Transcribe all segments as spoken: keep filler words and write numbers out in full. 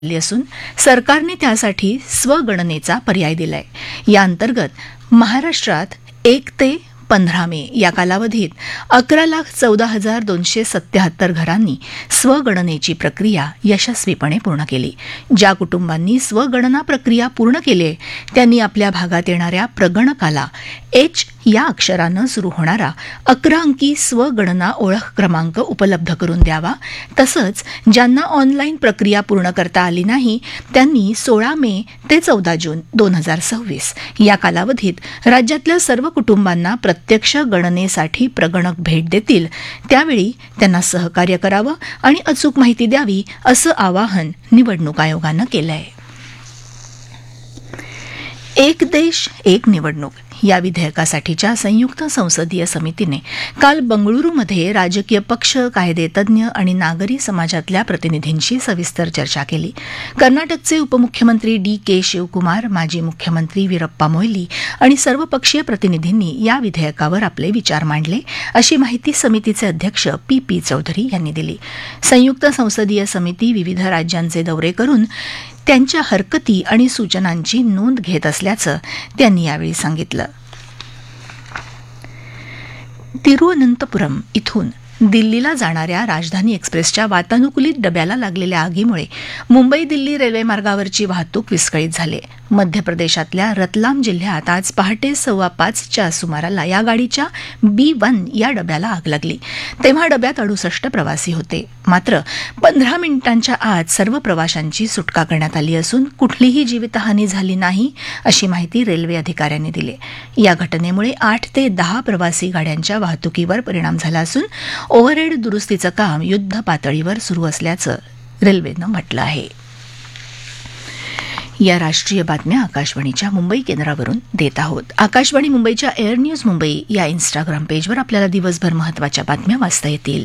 केली असून सरकारने त्यासाठी स्वगणनेचा पर्याय दिलाय. या अंतर्गत महाराष्ट्रात एक ते पंधरा मे या कालावधीत अकरा लाख चौदा हजार दोनशे सत्याहत्तर घरांनी स्वगणनेची प्रक्रिया यशस्वीपणे पूर्ण केली. ज्या कुटुंबांनी स्वगणना प्रक्रिया पूर्ण केली त्यांनी आपल्या भागात येणाऱ्या प्रगणकाला एच या अक्षरानं सुरू होणारा अकरा अंकी स्वगणना ओळख क्रमांक उपलब्ध करून द्यावा. तसंच ज्यांना ऑनलाईन प्रक्रिया पूर्ण करता आली नाही त्यांनी सोळा मे ते चौदा जून दोन हजार सव्वीस या कालावधीत राज्यातल्या सर्व कुटुंबांना प्रत्यक्ष गणनेसाठी प्रगणक भेट देतील त्यावेळी त्यांना सहकार्य करावं आणि अचूक माहिती द्यावी असं आवाहन निवडणूक आयोगानं केलं आहे. एक देश एक निवडणूक या विधेयकासाठीच्या संयुक्त संसदीय समितीने काल बंगळुरूमध्ये राजकीय पक्ष, कायदेतज्ञ आणि नागरी समाजातल्या प्रतिनिधींशी सविस्तर चर्चा केली. कर्नाटकचे उपमुख्यमंत्री डी के शिवकुमार, माजी मुख्यमंत्री वीरप्पा मोईली आणि सर्वपक्षीय प्रतिनिधींनी या विधेयकावर आपले विचार मांडले अशी माहिती समितीचे अध्यक्ष पी पी चौधरी यांनी दिली. संयुक्त संसदीय समिती विविध राज्यांचे दौरे करून त्यांच्या हरकती आणि सूचनांची नोंद घेत असल्याचं त्यांनी यावेळी सांगितलं. तिरुअनंतपुरम इथून दिल्लीला जाणाऱ्या राजधानी एक्सप्रेसच्या वातानुकूलित डब्याला लागलेल्या आगीमुळे मुंबई दिल्ली रेल्वेमार्गावरची वाहतूक विस्कळीत झाली. मध्य प्रदेशातल्या रतलाम जिल्ह्यात आज पहाटे सव्वा पाचच्या सुमाराला या गाडीच्या बी वन या डब्याला आग लागली. तेव्हा डब्यात अडुसष्ट प्रवासी होते. मात्र पंधरा मिनिटांच्या आत सर्व प्रवाशांची सुटका करण्यात आली असून कुठलीही जीवितहानी झाली नाही अशी माहिती रेल्वे अधिकाऱ्यांनी दिली. या घटनेमुळे आठ ते दहा प्रवासी गाड्यांच्या वाहतुकीवर परिणाम झाला असून ओव्हरहेड दुरुस्तीचं काम युद्ध पातळीवर सुरू असल्याचं रेल्वेनं म्हटलं आहे. या राष्ट्रीय बातम्या आकाशवाणीच्या मुंबई केंद्रावरून देत आहोत. आकाशवाणी मुंबईच्या एअर न्यूज मुंबई या इन्स्टाग्राम पेजवर आपल्याला दिवसभर महत्त्वाच्या बातम्या वाचता येतील.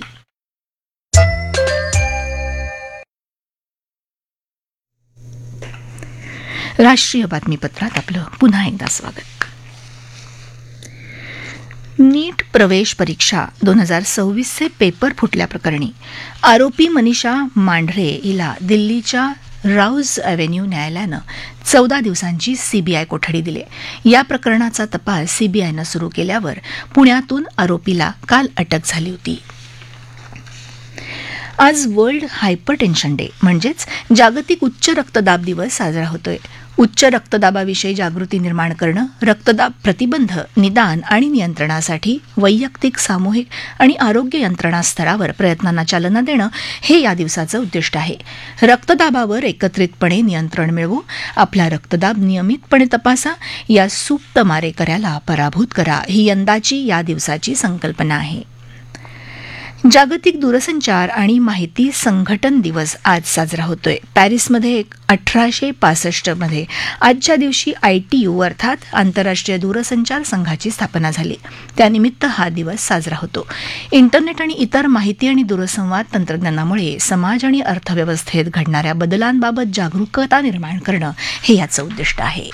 राष्ट्रीय बातमीपत्रात आपलं पुन्हा एकदा स्वागत. नीट प्रवेश परीक्षा दोन हजार सव्वीसचे पेपर फुटल्याप्रकरणी आरोपी मनीषा मांढरे हिला दिल्लीच्या राऊज अव्हेन्यू न्यायालयानं चौदा दिवसांची सीबीआय कोठडी दिली. या प्रकरणाचा तपास सीबीआयनं सुरू केल्यावर पुण्यातून आरोपीला काल अटक झाली होती. आज वर्ल्ड हायपरटेन्शन डे म्हणजेच जागतिक उच्च रक्तदाब दिवस साजरा होतोय. उच्च रक्तदाबाविषयी जागृती निर्माण करणं, रक्तदाब प्रतिबंध, निदान आणि नियंत्रणासाठी वैयक्तिक, सामूहिक आणि आरोग्य यंत्रणा स्तरावर प्रयत्नांना चालना देणं हे या दिवसाचं उद्दिष्ट आहे. रक्तदाबावर एकत्रितपणे नियंत्रण मिळवू, आपला रक्तदाब नियमितपणे तपासा, या सुप्त मारेकऱ्याला पराभूत करा ही यंदाची या दिवसाची संकल्पना आहे. जागतिक दूरसंचार आणि माहिती संघटन दिवस आज साजरा होतोय. पॅरिसमध्ये अठराशे पासष्ट मध्ये आजच्या दिवशी आयटीयू अर्थात आंतरराष्ट्रीय दूरसंचार संघाची स्थापना झाली. त्यानिमित्त हा दिवस साजरा होतो. इंटरनेट आणि इतर माहिती आणि दूरसंवाद तंत्रज्ञानामुळे समाज आणि अर्थव्यवस्थेत घडणाऱ्या बदलांबाबत जागरूकता निर्माण करणं हे याचं उद्दिष्ट आहे.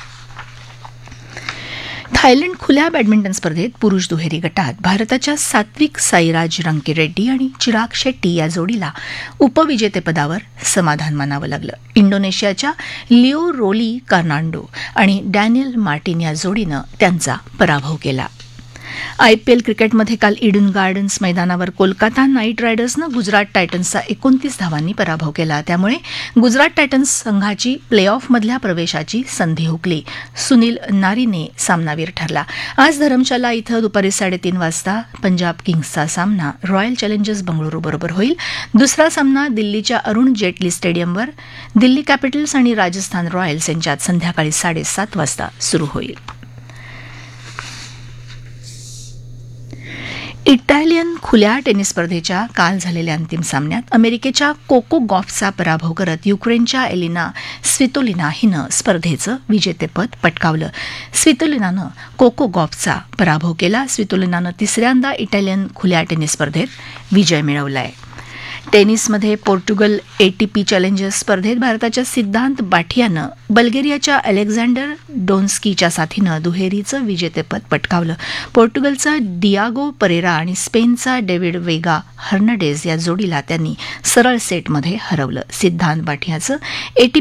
थायलंड खुल्या बॅडमिंटन स्पर्धेत पुरुष दुहेरी गटात भारताच्या सात्विक साईराज रंकीरेड्डी आणि चिराग शेट्टी या जोडीला उपविजेतेपदावर समाधान मानावं लागलं. इंडोनेशियाच्या लिओ रोली कार्नांडो आणि डॅनियल मार्टिन या जोडीनं त्यांचा पराभव केला. आयपीएल क्रिकेटमध्ये काल ईडन गार्डन्स मैदानावर कोलकाता नाईट रायडर्सनं गुजरात टायटन्सचा एकोणतीस धावांनी पराभव केला. त्यामुळे गुजरात टायटन्स संघाची प्ले ऑफमधल्या प्रवेशाची संधी हुकली. सुनील नारीने सामनावीर ठरला. आज धरमशाला इथं दुपारी साडेतीन वाजता पंजाब किंग्सचा सामना रॉयल चॅलेंजर्स बंगळुरू बरोबर होईल. दुसरा सामना दिल्लीच्या अरुण जेटली स्टेडियमवर दिल्ली कॅपिटल्स आणि राजस्थान रॉयल्स यांच्यात संध्याकाळी साडेसात वाजता सुरू होईल. इटालियन खुल्या टेनिस स्पर्धेच्या काल झालेल्या अंतिम सामन्यात अमेरिकेच्या कोको गॉफचा पराभव करत युक्रेनच्या एलिना स्वितोलिना हिनं स्पर्धेचं विजेतेपद पटकावलं. स्वितोलिनानं कोको गॉफचा पराभव केला. स्वितोलिनानं तिसऱ्यांदा इटालियन खुल्या टेनिस स्पर्धेत विजय मिळवला आहे. टेनिसमध्ये पोर्टुगल एटीपी चॅलेंजर्स स्पर्धेत भारताच्या सिद्धांत बाठियानं बल्गेरियाच्या अलेक्झांडर डोन्स्कीच्या साथीनं दुहेरीचं विजेतेपद पटकावलं. पोर्टुगलचा डियागो परेरा आणि स्पेनचा डेव्हिड वेगा हर्नांडेज या जोडीला त्यांनी सरळ सेटमध्ये हरवलं. सिद्धांत बाठियाचं एटीपी